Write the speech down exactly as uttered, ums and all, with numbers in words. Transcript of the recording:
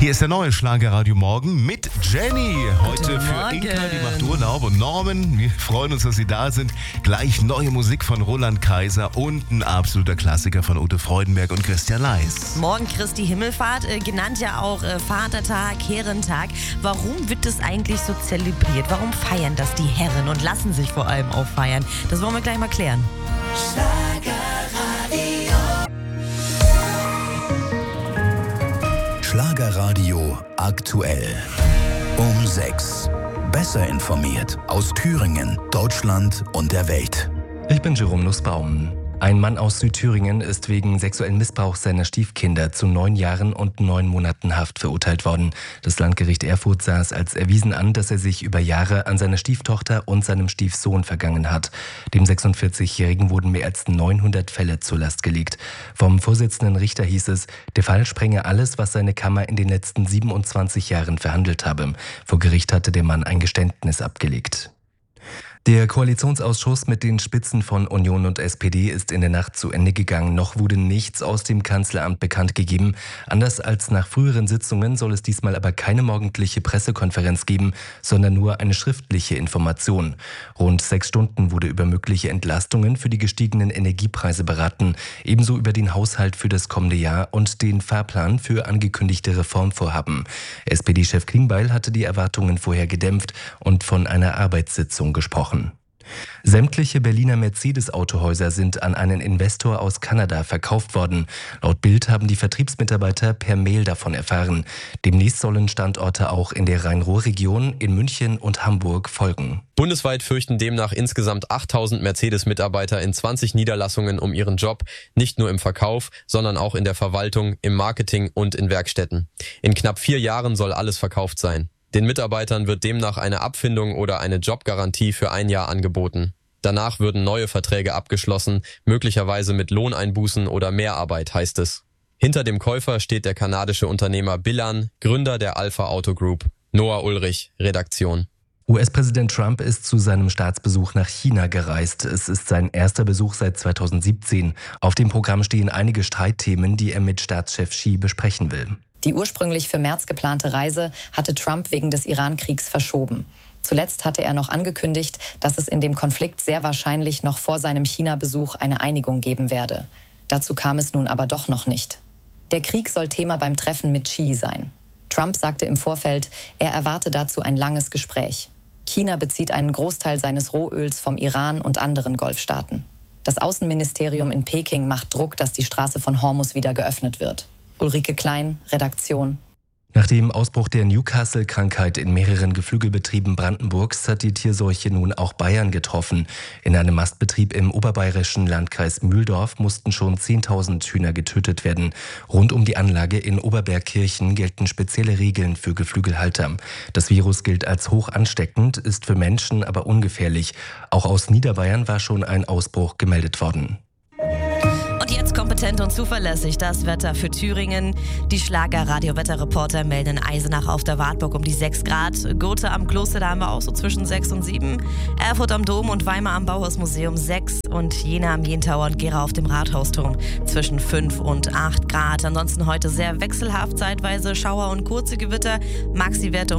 Hier ist der neue Schlagerradio Morgen mit Jenny. Heute Guten für Morgen. Inka, die macht Urlaub, und Norman. Wir freuen uns, dass Sie da sind. Gleich neue Musik von Roland Kaiser und ein absoluter Klassiker von Ute Freudenberg und Christian Leis. Morgen Christi Himmelfahrt, äh, genannt ja auch äh, Vatertag, Herrentag. Warum wird das eigentlich so zelebriert? Warum feiern das die Herren und lassen sich vor allem auch feiern? Das wollen wir gleich mal klären. Schlagerradio aktuell. Um sechs. Besser informiert aus Thüringen, Deutschland und der Welt. Ich bin Jerome Nussbaum. Ein Mann aus Südthüringen ist wegen sexuellen Missbrauchs seiner Stiefkinder zu neun Jahren und neun Monaten Haft verurteilt worden. Das Landgericht Erfurt sah es als erwiesen an, dass er sich über Jahre an seiner Stieftochter und seinem Stiefsohn vergangen hat. Dem sechsundvierzigjährigen wurden mehr als neunhundert Fälle zur Last gelegt. Vom Vorsitzenden Richter hieß es, der Fall sprenge alles, was seine Kammer in den letzten siebenundzwanzig Jahren verhandelt habe. Vor Gericht hatte der Mann ein Geständnis abgelegt. Der Koalitionsausschuss mit den Spitzen von Union und S P D ist in der Nacht zu Ende gegangen. Noch wurde nichts aus dem Kanzleramt bekannt gegeben. Anders als nach früheren Sitzungen soll es diesmal aber keine morgendliche Pressekonferenz geben, sondern nur eine schriftliche Information. Rund sechs Stunden wurde über mögliche Entlastungen für die gestiegenen Energiepreise beraten, ebenso über den Haushalt für das kommende Jahr und den Fahrplan für angekündigte Reformvorhaben. S P D-Chef Klingbeil hatte die Erwartungen vorher gedämpft und von einer Arbeitssitzung gesprochen. Sämtliche Berliner Mercedes-Autohäuser sind an einen Investor aus Kanada verkauft worden. Laut Bild haben die Vertriebsmitarbeiter per Mail davon erfahren. Demnächst sollen Standorte auch in der Rhein-Ruhr-Region, in München und Hamburg folgen. Bundesweit fürchten demnach insgesamt achttausend Mercedes-Mitarbeiter in zwanzig Niederlassungen um ihren Job, nicht nur im Verkauf, sondern auch in der Verwaltung, im Marketing und in Werkstätten. In knapp vier Jahren soll alles verkauft sein. Den Mitarbeitern wird demnach eine Abfindung oder eine Jobgarantie für ein Jahr angeboten. Danach würden neue Verträge abgeschlossen, möglicherweise mit Lohneinbußen oder Mehrarbeit, heißt es. Hinter dem Käufer steht der kanadische Unternehmer Billan, Gründer der Alpha Auto Group. Noah Ulrich, Redaktion. U S-Präsident Trump ist zu seinem Staatsbesuch nach China gereist. Es ist sein erster Besuch seit zweitausendsiebzehn. Auf dem Programm stehen einige Streitthemen, die er mit Staatschef Xi besprechen will. Die ursprünglich für März geplante Reise hatte Trump wegen des Iran-Kriegs verschoben. Zuletzt hatte er noch angekündigt, dass es in dem Konflikt sehr wahrscheinlich noch vor seinem China-Besuch eine Einigung geben werde. Dazu kam es nun aber doch noch nicht. Der Krieg soll Thema beim Treffen mit Xi sein. Trump sagte im Vorfeld, er erwarte dazu ein langes Gespräch. China bezieht einen Großteil seines Rohöls vom Iran und anderen Golfstaaten. Das Außenministerium in Peking macht Druck, dass die Straße von Hormuz wieder geöffnet wird. Ulrike Klein, Redaktion. Nach dem Ausbruch der Newcastle-Krankheit in mehreren Geflügelbetrieben Brandenburgs hat die Tierseuche nun auch Bayern getroffen. In einem Mastbetrieb im oberbayerischen Landkreis Mühldorf mussten schon zehntausend Hühner getötet werden. Rund um die Anlage in Oberbergkirchen gelten spezielle Regeln für Geflügelhalter. Das Virus gilt als hoch ansteckend, ist für Menschen aber ungefährlich. Auch aus Niederbayern war schon ein Ausbruch gemeldet worden. Und jetzt kompetent und zuverlässig das Wetter für Thüringen. Die Schlager-Radio-Wetterreporter melden in Eisenach auf der Wartburg um die sechs Grad. Gotha am Kloster, da haben wir auch so zwischen sechs und sieben. Erfurt am Dom und Weimar am Bauhausmuseum sechs. Und Jena am Jentauer und Gera auf dem Rathausturm zwischen fünf und acht Grad. Ansonsten heute sehr wechselhaft, zeitweise Schauer und kurze Gewitter. Maxi-Werte um